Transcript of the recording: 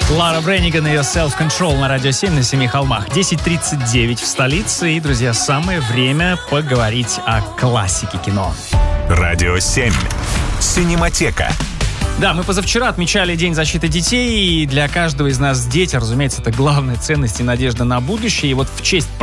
Лара Бренниган и ее Self-Control на Радио 7 на Семи холмах. 10:39 в столице. И, друзья, самое время поговорить о классике кино. Радио 7. Синематека. Да, мы позавчера отмечали День защиты детей, и для каждого из нас дети, разумеется, это главная ценность и надежда на будущее. И вот в честь